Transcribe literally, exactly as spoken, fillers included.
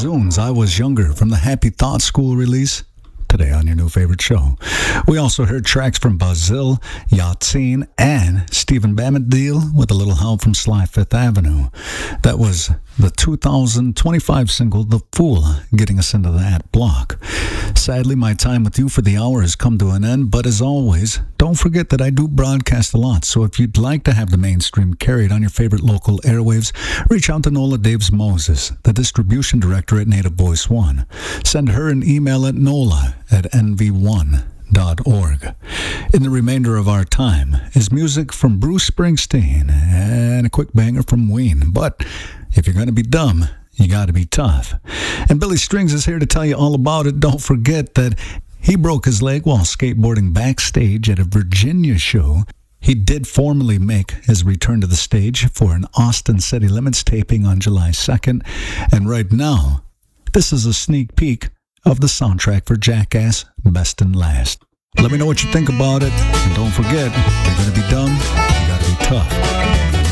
Zunes, I Was Younger from the Happy Thought School release. Today on your new favorite show. We also heard tracks from Bazil, Yatzin, and Stephen Bamidil with a little help from Sly Fifth Avenue. That was the two thousand twenty-five single, The Fool, getting us into that block. Sadly, my time with you for the hour has come to an end, but as always, don't forget that I do broadcast a lot, so if you'd like to have the mainstream carried on your favorite local airwaves, reach out to Nola Daves Moses, the distribution director at Native Voice One. Send her an email at nola at n v one dot org. In the remainder of our time is music from Bruce Springsteen and a quick banger from Ween. But if you're going to be dumb, you got to be tough. And Billy Strings is here to tell you all about it. Don't forget that he broke his leg while skateboarding backstage at a Virginia show. He did formally make his return to the stage for an Austin City Limits taping on July second. And right now, this is a sneak peek of the soundtrack for Jackass Best and Last. Let me know what you think about it. And don't forget, if you're going to be dumb, you got to be tough.